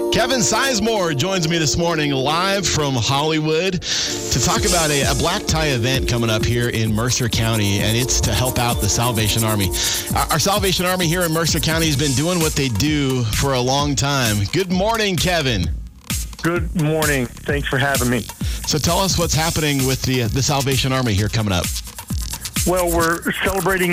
Kevin Sizemore joins me this morning live from Hollywood to talk about a black tie event coming up here in Mercer County, and it's to help out the Salvation Army. Our Salvation Army here in Mercer County has been doing what they do for a long time. Good morning, Kevin. Good morning. Thanks for having me. So tell us what's happening with the Salvation Army here coming up. Well, we're celebrating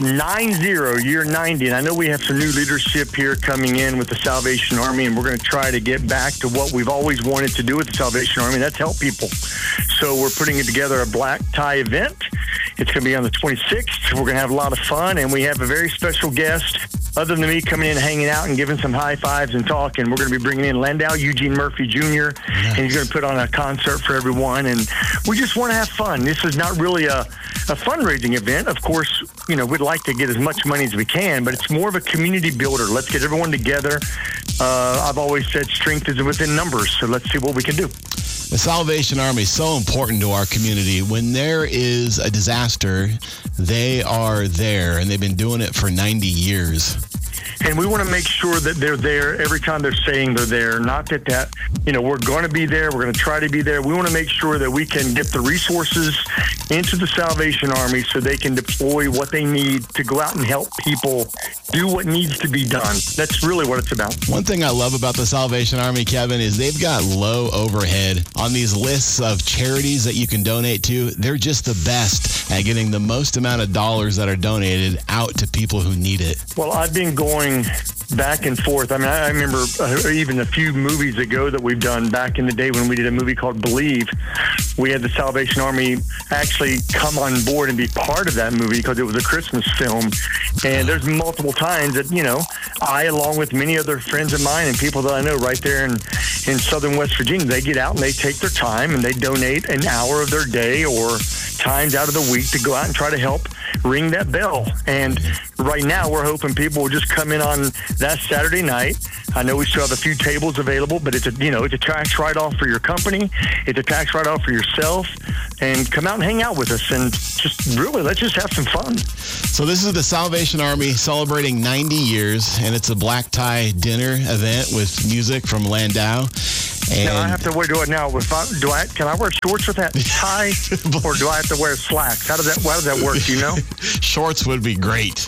year 90, and I know we have some new leadership here coming in with the Salvation Army, and we're going to try to get back to what we've always wanted to do with the Salvation Army, and that's help people. So we're putting together a black tie event. It's going to be on the 26th. We're going to have a lot of fun, and we have a very special guest, other than me coming in, hanging out, and giving some high fives and talking. We're going to be bringing in Landau Eugene Murphy Jr., and he's going to put on a concert for everyone, and we just want to have fun. This is not really a fundraising event. Of course, we'd like to get as much money as we can, but it's more of a community builder. Let's get everyone together. I've always said strength is within numbers, so let's see what we can do. The Salvation Army is so important to our community. When there is a disaster, they are there, and they've been doing it for 90 years. And we want to make sure that they're there every time they're saying they're there. Not that we're going to be there. We're going to try to be there. We want to make sure that we can get the resources into the Salvation Army so they can deploy what they need to go out and help people do what needs to be done. That's really what it's about. One thing I love about the Salvation Army, Kevin, is they've got low overhead on these lists of charities that you can donate to. They're just the best at getting the most amount of dollars that are donated out to people who need it. Well, I've been going back and forth. I mean, I remember even a few movies ago that we've done back in the day when we did a movie called Believe. We had the Salvation Army actually come on board and be part of that movie because it was a Christmas film. And there's multiple times that, I, along with many other friends of mine and people that I know right there in southern West Virginia, they get out and they take their time and they donate an hour of their day or times out of the week to go out and try to help ring that bell. And right now we're hoping people will just come in on that Saturday night. I know we still have a few tables available, but it's a tax write-off for your company. It's a tax write-off for yourself. And come out and hang out with us and let's just have some fun. So this is the Salvation Army celebrating 90 years, and it's a black tie dinner event with music from Landau. And now I have to wear now. Can I wear shorts with that tie, or do I have to wear slacks? How does that work? Do you know? Shorts would be great.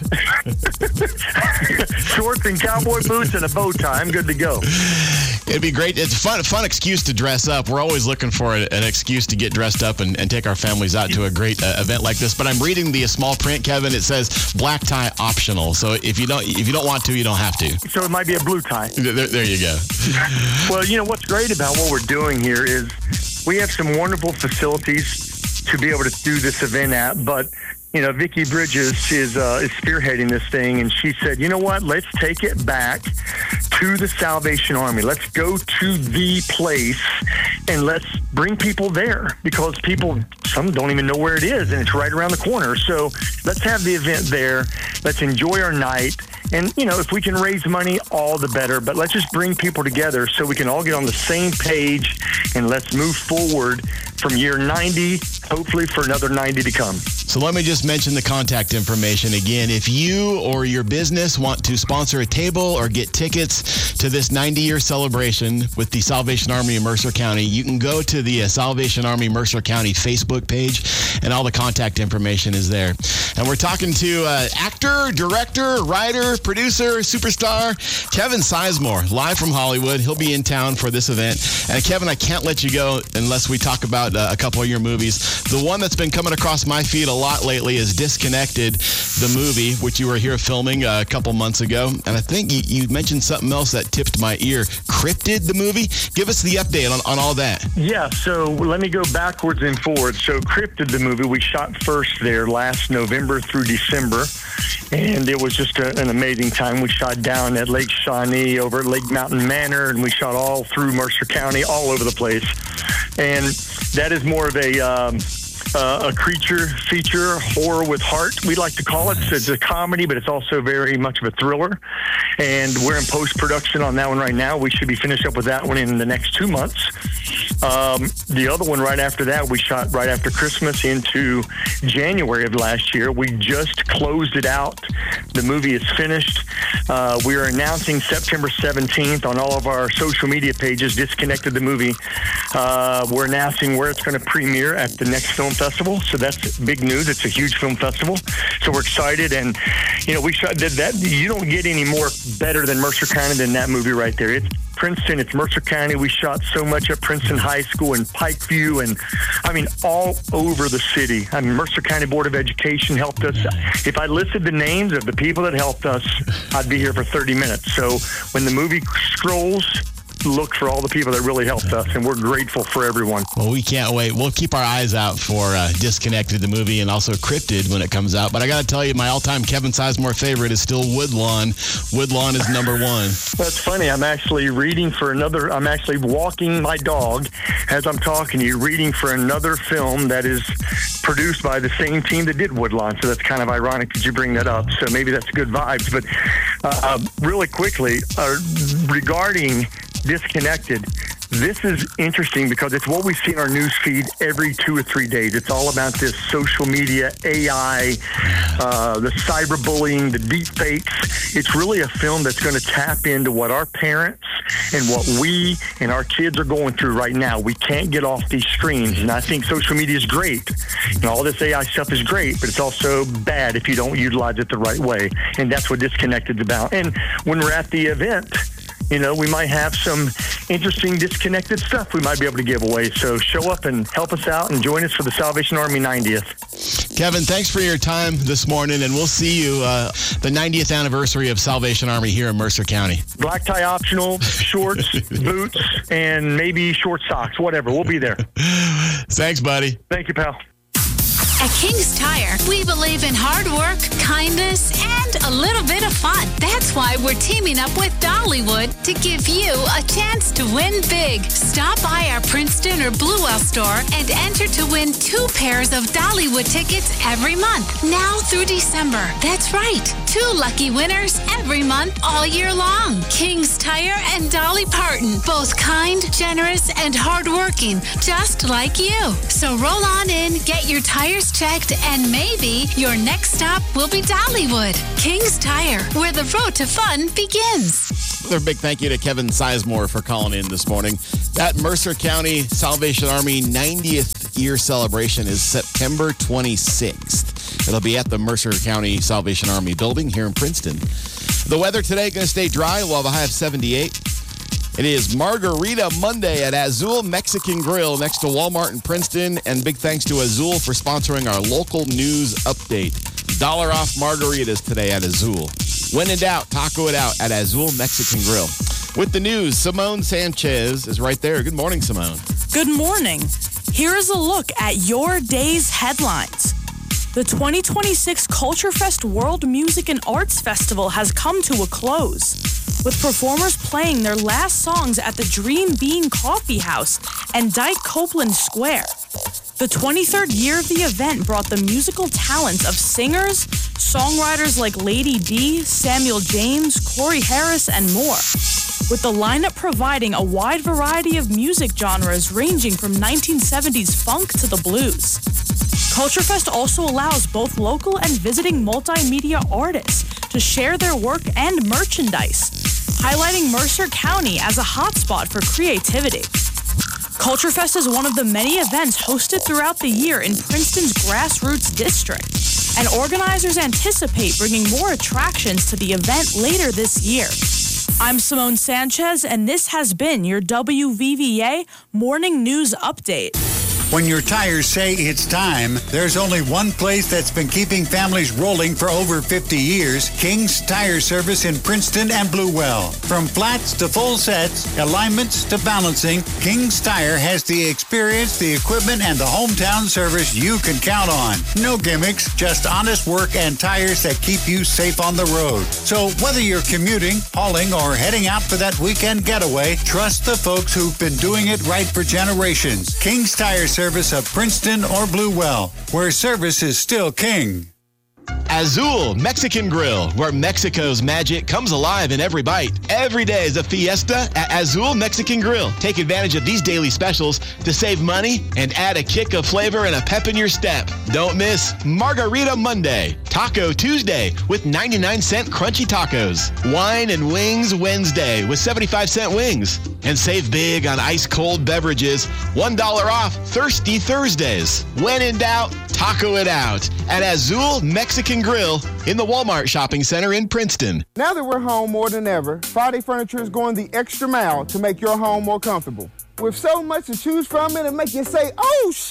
Shorts and cowboy boots and a bow tie. I'm good to go. It'd be great. It's a fun excuse to dress up. We're always looking for an excuse to get dressed up and take our families out to a great event like this. But I'm reading the small print, Kevin. It says black tie optional. So if you don't want to, you don't have to. So it might be a blue tie. There you go. Well, what's great about what we're doing here is we have some wonderful facilities to be able to do this event at, but Vicki Bridges is spearheading this thing, and she said, you know what, let's take it back to the Salvation Army. Let's go to the place and let's bring people there, because some don't even know where it is, and it's right around the corner. So let's have the event there. Let's enjoy our night. And, if we can raise money, all the better. But let's just bring people together so we can all get on the same page, and let's move forward from year 90, hopefully for another 90 to come. So let me just mention the contact information again. If you or your business want to sponsor a table or get tickets to this 90-year celebration with the Salvation Army in Mercer County, you can go to the Salvation Army Mercer County Facebook page, and all the contact information is there. And we're talking to actor, director, writer, producer, superstar, Kevin Sizemore, live from Hollywood. He'll be in town for this event. And Kevin, I can't let you go unless we talk about a couple of your movies. The one that's been coming across my feed a lot lately is Disconnected, the movie, which you were here filming a couple months ago. And I think you mentioned something else that tipped my ear. Cryptid, the movie? Give us the update on all that. Yeah, so let me go backwards and forwards. So Cryptid, the movie, we shot first there last November through December. And it was just an amazing time. We shot down at Lake Shawnee, over at Lake Mountain Manor, and we shot all through Mercer County, all over the place. And that is more of a a creature feature, horror with heart, we like to call it. So it's a comedy, but it's also very much of a thriller. And we're in post-production on that one right now. We should be finished up with that one in the next 2 months. The other one right after that, we shot right after Christmas into January of last year. We just closed it out. The movie is finished. We are announcing September 17th on all of our social media pages, Disconnected the movie. We're announcing where it's going to premiere at the next film festival. So that's big news. It's a huge film festival. So we're excited. And, we did that. You don't get any more better than Mercer County than that movie right there. It's Princeton, it's Mercer County. We shot so much at Princeton High School and Pikeview and, all over the city. Mercer County Board of Education helped us. If I listed the names of the people that helped us, I'd be here for 30 minutes. So when the movie scrolls, look for all the people that really helped us, and we're grateful for everyone. Well, we can't wait. We'll keep our eyes out for Disconnected, the movie, and also Cryptid when it comes out. But I got to tell you, my all-time Kevin Sizemore favorite is still Woodlawn. Woodlawn is number one. That's funny. I'm actually walking my dog as I'm talking to you, reading for another film that is produced by the same team that did Woodlawn. So that's kind of ironic that you bring that up. So maybe that's good vibes. But really quickly, regarding Disconnected, this is interesting because it's what we see in our news feed every 2 or 3 days. It's all about this social media, AI, the cyberbullying, the deep fakes. It's really a film that's going to tap into what our parents and what we and our kids are going through right now. We can't get off these screens. And I think social media is great. All this AI stuff is great, but it's also bad if you don't utilize it the right way. And that's what Disconnected is about. And when we're at the event, we might have some interesting Disconnected stuff we might be able to give away. So show up and help us out and join us for the Salvation Army 90th. Kevin, thanks for your time this morning, and we'll see you the 90th anniversary of Salvation Army here in Mercer County. Black tie optional, shorts, boots, and maybe short socks, whatever. We'll be there. Thanks, buddy. Thank you, pal. At King's Tire, we believe in hard work, kindness, and a little bit of fun. That's why we're teaming up with Dollywood to give you a chance to win big. Stop by our Princeton or Bluewell store and enter to win 2 pairs of Dollywood tickets every month, now through December. That's right, 2 lucky winners every month all year long. King's Tire and Dolly Parton, both kind, generous, and hardworking, just like you. So roll on in, get your tires checked, and maybe your next stop will be Dollywood. King's Tire, where the road to fun begins. Another big thank you to Kevin Sizemore for calling in this morning. That Mercer County Salvation Army 90th year celebration is September 26th. It'll be at the Mercer County Salvation Army building here in Princeton. The weather today going to stay dry. We'll have a high of 78. It is Margarita Monday at Azul Mexican Grill next to Walmart in Princeton. And big thanks to Azul for sponsoring our local news update. $1 off margaritas today at Azul. When in doubt, taco it out at Azul Mexican Grill. With the news, Simone Sanchez is right there. Good morning, Simone. Good morning. Here is a look at your day's headlines. The 2026 Culture Fest World Music and Arts Festival has come to a close, with performers playing their last songs at the Dream Bean Coffee House and Dyke Copeland Square. The 23rd year of the event brought the musical talents of singers, songwriters like Lady D, Samuel James, Corey Harris, and more, with the lineup providing a wide variety of music genres ranging from 1970s funk to the blues. Culture Fest also allows both local and visiting multimedia artists to share their work and merchandise, highlighting Mercer County as a hotspot for creativity. Culture Fest is one of the many events hosted throughout the year in Princeton's grassroots district, and organizers anticipate bringing more attractions to the event later this year. I'm Simone Sanchez, and this has been your WVVA Morning News Update. When your tires say it's time, there's only one place that's been keeping families rolling for over 50 years, King's Tire Service in Princeton and Bluewell. From flats to full sets, alignments to balancing, King's Tire has the experience, the equipment, and the hometown service you can count on. No gimmicks, just honest work and tires that keep you safe on the road. So whether you're commuting, hauling, or heading out for that weekend getaway, trust the folks who've been doing it right for generations. King's Tire service of Princeton or Blue Well, where service is still king. Azul Mexican Grill, where Mexico's magic comes alive in every bite. Every day is a fiesta at Azul Mexican Grill. Take advantage of these daily specials to save money and add a kick of flavor and a pep in your step. Don't miss Margarita Monday, Taco Tuesday with 99-cent crunchy tacos, Wine and Wings Wednesday with 75-cent wings, and save big on ice-cold beverages, $1 off Thirsty Thursdays. When in doubt, taco it out at Azul Mexican Grill in the Walmart Shopping Center in Princeton. Now that we're home more than ever, Friday Furniture is going the extra mile to make your home more comfortable. With so much to choose from, it'll make you say, oh, shit!